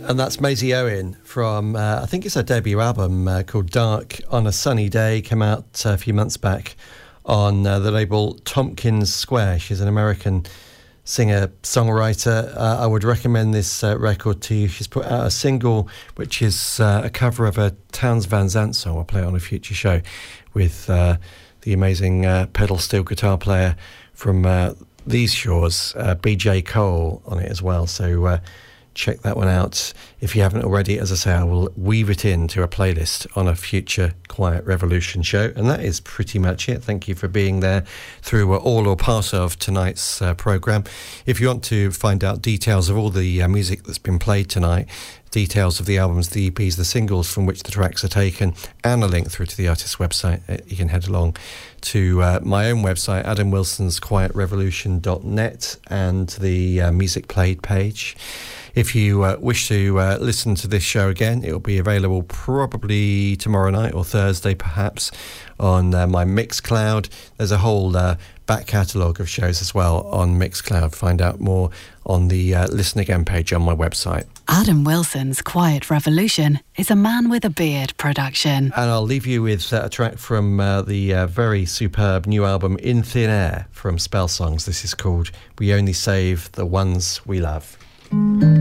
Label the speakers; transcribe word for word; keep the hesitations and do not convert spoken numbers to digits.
Speaker 1: And that's Maisie Owen from, uh, I think it's her debut album uh, called Dark on a Sunny Day. Came out uh, a few months back on uh, the label Tompkins Square. She's an American singer, songwriter. Uh, I would recommend this uh, record to you. She's put out a single which is uh, a cover of a Townes Van Zandt song. I'll play it on a future show with uh, the amazing uh, pedal steel guitar player from uh, these shores, uh, B J Cole, on it as well. So uh, check that one out if you haven't already. As I say, I will weave it into a playlist on a future Quiet Revolution show. And that is pretty much it. Thank you for being there through uh, all or part of tonight's uh, programme. If you want to find out details of all the uh, music that's been played tonight, details of the albums, the E Ps, the singles from which the tracks are taken, and a link through to the artist's website, uh, you can head along to uh, my own website, adam wilsons quiet revolution dot net, and the uh, music played page. If you uh, wish to uh, listen to this show again, it will be available probably tomorrow night or Thursday perhaps on uh, my Mixcloud. There's a whole uh, back catalogue of shows as well on Mixcloud. Find out more on the uh, Listen Again page on my website.
Speaker 2: Adam Wilson's Quiet Revolution is a Man with a Beard production.
Speaker 1: And I'll leave you with uh, a track from uh, the uh, very superb new album In Thin Air from Spell Songs. This is called We Only Save the Ones We Love.